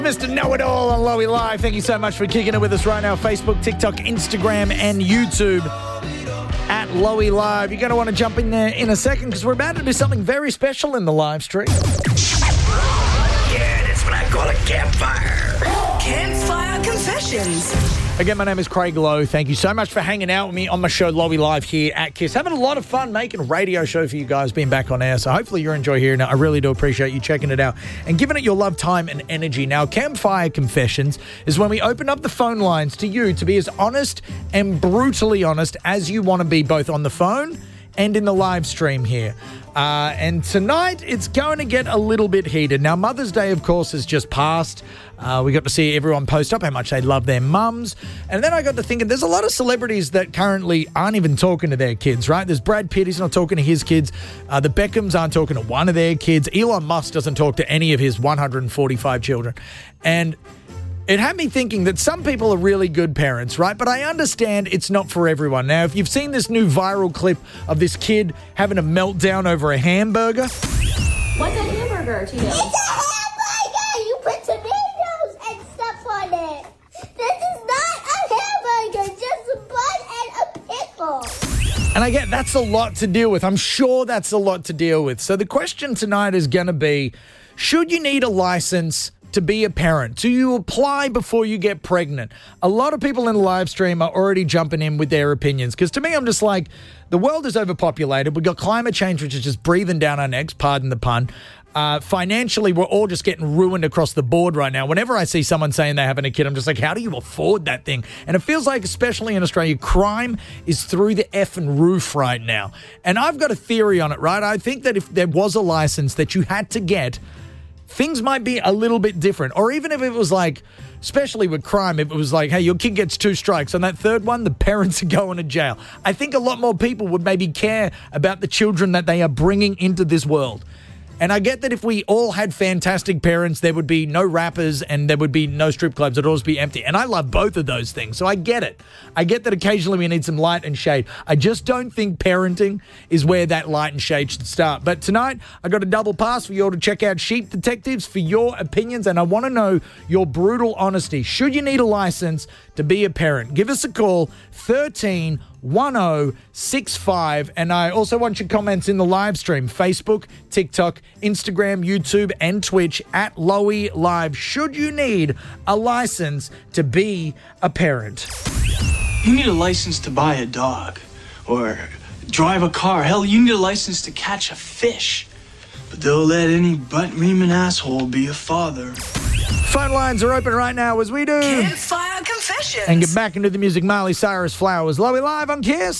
Mr. Know-It-All on Lowy Live. Thank you so much for kicking it with us right now. Facebook, TikTok, Instagram, and YouTube at Lowy Live. You're going to want to jump in there in a second because we're about to do something very special in the live stream. Yeah, that's what I call a campfire. Campfire Confessions. Again, my name is Craig Lowe. Thank you so much for hanging out with me on my show, Lowy Live, here at KISS. Having a lot of fun making a radio show for you guys, being back on air. So hopefully you enjoy hearing it. I really do appreciate you checking it out and giving it your love, time, and energy. Now, Campfire Confessions is when we open up the phone lines to you to be as honest and brutally honest as you want to be, both on the phone and in the live stream here. And tonight, it's going to get a little bit heated. Now, Mother's Day, of course, has just passed. We got to see everyone post up how much they love their mums. And then I got to thinking, there's a lot of celebrities that currently aren't even talking to their kids, right? There's Brad Pitt, he's not talking to his kids. The Beckhams aren't talking to one of their kids. Elon Musk doesn't talk to any of his 145 children. And it had me thinking that some people are really good parents, right? But I understand it's not for everyone. Now, if you've seen this new viral clip of this kid having a meltdown over a hamburger. What's a hamburger, Tito? It's a hamburger! You put tomatoes and stuff on it. This is not a hamburger, just a bun and a pickle. And I get that's a lot to deal with. I'm sure that's a lot to deal with. So the question tonight is going to be, should you need a license to be a parent? Do you apply before you get pregnant? A lot of people in the live stream are already jumping in with their opinions because to me, I'm just like, the world is overpopulated. We've got climate change, which is just breathing down our necks, pardon the pun. Financially, we're all just getting ruined across the board right now. Whenever I see someone saying they're having a kid, I'm just like, how do you afford that thing? And it feels like, especially in Australia, crime is through the effing roof right now. And I've got a theory on it, right? I think that if there was a license that you had to get, things might be a little bit different. Or even if it was like, especially with crime, if it was like, hey, your kid gets 2 strikes. On that third one, the parents are going to jail. I think a lot more people would maybe care about the children that they are bringing into this world. And I get that if we all had fantastic parents, there would be no rappers and there would be no strip clubs. It would always be empty. And I love both of those things. So I get it. I get that occasionally we need some light and shade. I just don't think parenting is where that light and shade should start. But tonight, I got a double pass for you all to check out Sheep Detectives for your opinions. And I want to know your brutal honesty. Should you need a license to be a parent? Give us a call, 131065. And I also want your comments in the live stream, Facebook, TikTok, Instagram, YouTube, and Twitch at Lowy Live. Should you need a license to be a parent? You need a license to buy a dog or drive a car. Hell, you need a license to catch a fish. But they'll let any butt-reaming asshole be a father. Phone lines are open right now as we do. Campfire Confessions. And get back into the music. Miley Cyrus, Flowers. Lowy Live on KISS.